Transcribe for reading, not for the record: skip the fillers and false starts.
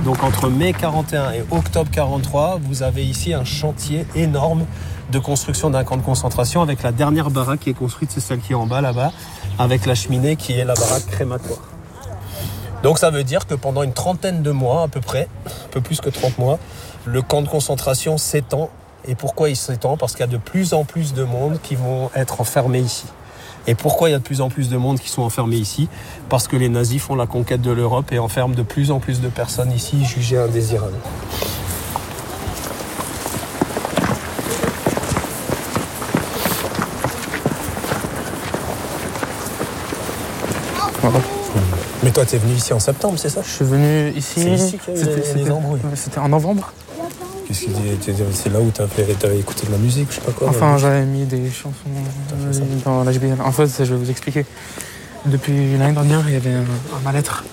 Donc entre mai 41 et octobre 43, vous avez ici un chantier énorme de construction d'un camp de concentration avec la dernière baraque qui est construite, c'est celle qui est en bas là-bas, avec la cheminée qui est la baraque crématoire. Donc ça veut dire que pendant une trentaine de mois à peu près, un peu plus que 30 mois, le camp de concentration s'étend. Et pourquoi il s'étend ? Parce qu'il y a de plus en plus de monde qui vont être enfermés ici. Et pourquoi il y a de plus en plus de monde qui sont enfermés ici ? Parce que les nazis font la conquête de l'Europe et enferment de plus en plus de personnes ici jugées indésirables. Voilà. Mais toi, t'es venu ici en septembre, c'est ça ? Je suis venu ici. C'est ici qu'il y a eu les embrouilles. C'était en novembre. Qu'est-ce qu'il dit ? C'est là où t'avais écouté de la musique, je sais pas quoi. Enfin, j'avais mis des chansons dans la JBL. En fait, je vais vous expliquer. Depuis l'année dernière, il y avait un mal-être